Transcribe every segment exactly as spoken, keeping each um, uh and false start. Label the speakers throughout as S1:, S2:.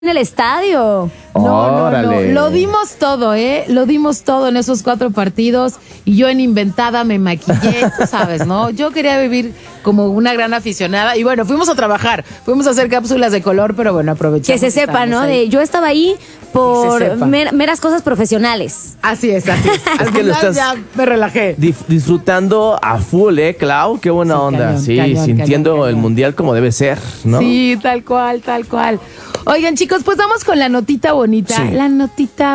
S1: en el estadio.
S2: No, no, no.
S3: Órale.
S2: Lo dimos todo, ¿eh? Lo dimos todo en esos cuatro partidos. Y yo en inventada me maquillé, tú sabes, ¿no? Yo quería vivir como una gran aficionada. Y bueno, fuimos a trabajar. Fuimos a hacer cápsulas de color, pero bueno, aprovechamos.
S1: Que se sepa, ¿no?
S2: ahí.
S1: De, yo estaba ahí
S2: Que
S1: por
S2: se sepa.
S1: mer- meras cosas profesionales.
S2: Así es, así es. Al
S3: Es que lo
S2: final
S3: estás-
S2: ya me relajé.
S3: Dif- disfrutando a full, ¿eh, Clau? Qué buena
S2: Sí,
S3: onda.
S2: cañón,
S3: sí,
S2: cañón,
S3: sintiendo
S2: cañón,
S3: el
S2: cañón.
S3: mundial como debe ser, ¿no?
S2: Sí, tal cual, tal cual. Oigan, chicos, pues vamos con la notita bonita.
S3: Sí.
S2: La notita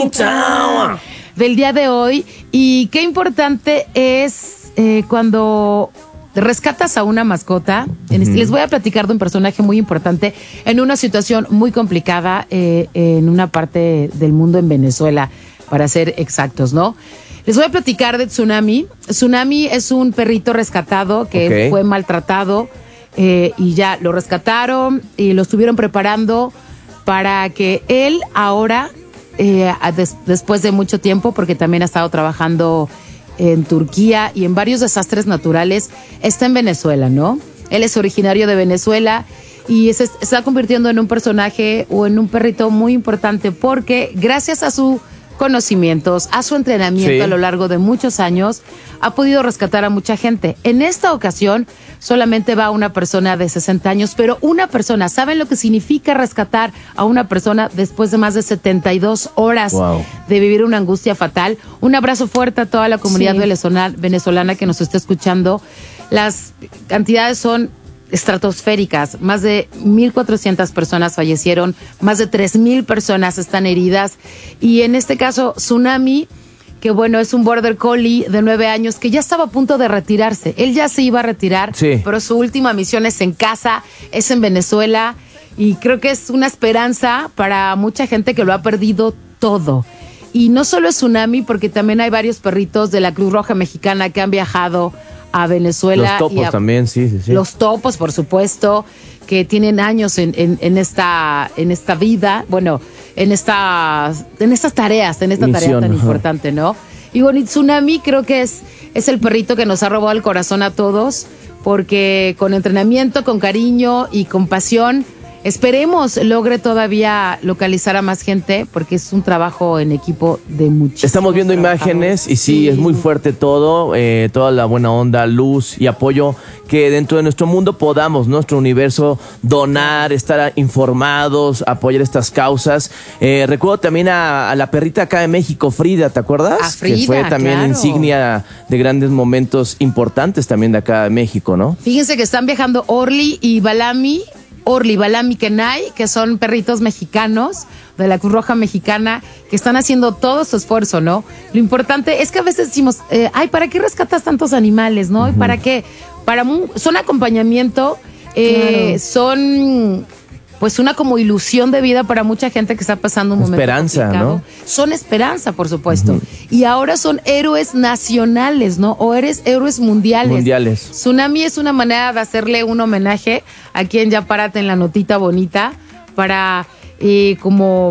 S2: bonita
S3: Bonita.
S2: del día de hoy. Y qué importante es eh, cuando rescatas a una mascota. En este- Les voy a platicar de un personaje muy importante en una situación muy complicada eh, en una parte del mundo en Venezuela, para ser exactos, ¿no? Les voy a platicar de Tsunami. Tsunami es un perrito rescatado que
S3: Ok.
S2: fue maltratado. Eh, y ya lo rescataron y lo estuvieron preparando para que él ahora, eh, a des- después de mucho tiempo, porque también ha estado trabajando en Turquía y en varios desastres naturales, está en Venezuela, ¿no? Él es originario de Venezuela y se se está convirtiendo en un personaje o en un perrito muy importante porque gracias a sus conocimientos, a su entrenamiento
S3: Sí.
S2: a lo largo de muchos años, ha podido rescatar a mucha gente. En esta ocasión solamente va una persona de sesenta años, pero una persona, ¿saben lo que significa rescatar a una persona después de más de setenta y dos horas
S3: Wow.
S2: de vivir una angustia fatal? Un abrazo fuerte a toda la comunidad
S1: Sí.
S2: venezolana, venezolana que nos está escuchando. Las cantidades son estratosféricas. Más de mil cuatrocientas personas fallecieron, más de tres mil personas están heridas. Y en este caso, Tsunami, que bueno, es un border collie de nueve años que ya estaba a punto de retirarse. Él ya se iba a retirar,
S3: Sí.
S2: pero su última misión es en casa, es en Venezuela. Y creo que es una esperanza para mucha gente que lo ha perdido todo. Y no solo es Tsunami, porque también hay varios perritos de la Cruz Roja Mexicana que han viajado a Venezuela.
S3: Los topos
S2: y a-
S3: también, sí, sí, sí.
S2: Los topos, por supuesto, que tienen años en, en, en esta, en esta vida, bueno, en estas, en estas tareas, en esta tarea
S3: Misión,
S2: tan
S3: ajá.
S2: importante, ¿no? Y bueno, y Tsunami creo que es, es el perrito que nos ha robado el corazón a todos, porque con entrenamiento, con cariño y con pasión, esperemos logre todavía localizar a más gente, porque es un trabajo en equipo de muchísimos
S3: Estamos viendo
S2: trabajadores.
S3: imágenes y sí, es muy fuerte todo, eh, toda la buena onda, luz y apoyo que dentro de nuestro mundo podamos, nuestro universo, donar, estar informados, apoyar estas causas. Eh, recuerdo también a, a la perrita acá en México, Frida, ¿te acuerdas?
S2: A Frida,
S3: que fue también
S2: claro.
S3: insignia de grandes momentos importantes también de acá de México, ¿no?
S2: Fíjense que están viajando Orly y Balami, Orly, Balami, Kenai, que son perritos mexicanos de la Cruz Roja Mexicana, que están haciendo todo su esfuerzo, ¿no? Lo importante es que a veces decimos, eh, ay, ¿para qué rescatas tantos animales, no? ¿Y para qué? Para mu- son acompañamiento, eh,
S1: Claro.
S2: son pues una como ilusión de vida para mucha gente que está pasando un momento
S3: Esperanza,
S2: complicado.
S3: ¿no?
S2: Son esperanza, por supuesto. Y ahora son héroes nacionales, ¿no? O eres héroes mundiales.
S3: Mundiales.
S2: Tsunami es una manera de hacerle un homenaje aquí en Ya Párate en la Notita Bonita para eh, como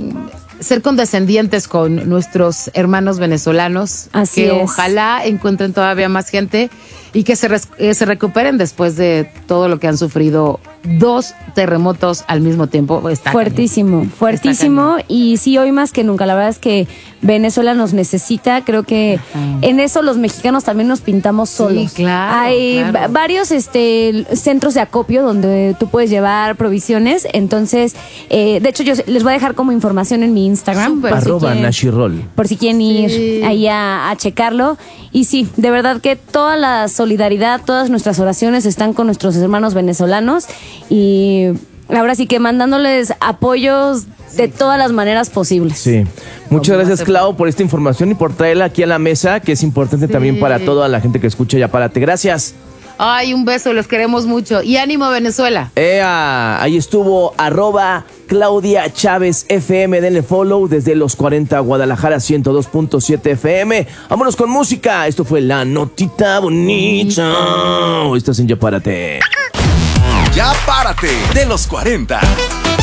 S2: mm, ser condescendientes con nuestros hermanos venezolanos.
S1: Así
S2: que
S1: es.
S2: ojalá encuentren todavía más gente y que se, res- eh, se recuperen después de todo lo que han sufrido. Dos terremotos al mismo tiempo. Está
S1: Fuertísimo,
S2: cañón.
S1: fuertísimo.
S2: Está
S1: Y sí, hoy más que nunca. La verdad es que Venezuela nos necesita. Creo que en eso los mexicanos también nos pintamos solos.
S2: claro,
S1: Hay
S2: claro.
S1: va- varios este, centros de acopio donde tú puedes llevar provisiones. Entonces, eh, de hecho, yo les voy a dejar como información en mi Instagram.
S2: Súper.
S1: por si
S3: Arroba
S1: quieren-
S3: Nashirol.
S1: por si quieren
S2: Sí.
S1: ir ahí a, a checarlo. Y sí, de verdad que toda la solidaridad, todas nuestras oraciones están con nuestros hermanos venezolanos y ahora sí que mandándoles apoyos de todas las maneras posibles.
S3: Sí. Muchas
S2: Como
S3: gracias,
S2: hace-
S3: Clau, por esta información y por traerla aquí a la mesa, que es importante
S2: Sí.
S3: también para toda la gente que escucha Ya Párate. Gracias.
S2: Ay, un beso, los queremos mucho. Y ánimo, Venezuela.
S3: Ea, ahí estuvo arroba Claudia Chávez F M, denle follow desde los cuarenta Guadalajara ciento dos punto siete F M. Vámonos con música. Esto fue La Notita Bonita. Estás en Ya Párate.
S4: Ya Párate de los cuarenta.